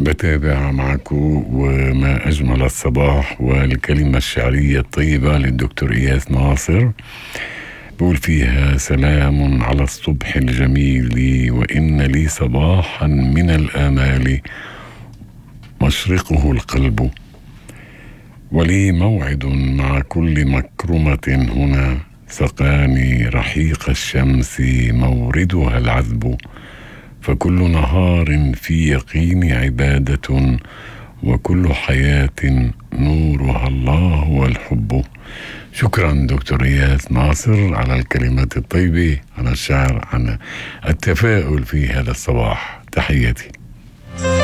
بتابع معكم وما أجمل الصباح والكلمة الشعرية الطيبة للدكتور إياس ناصر، بقول فيها: سلام على الصبح الجميل وإن لي صباحا من الآمال مشرقه القلب، ولي موعد مع كل مكرمة هنا، سقاني رحيق الشمس موردها العذب، فكل نهار في يقين عبادة، وكل حياة نورها الله والحب. شكرا دكتور إياس ناصر على الكلمات الطيبة، على الشعر، على التفاؤل في هذا الصباح. تحياتي.